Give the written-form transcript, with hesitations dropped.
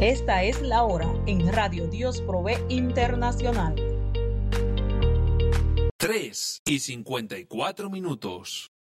Esta es la hora en Radio Dios Provee Internacional. 3:54.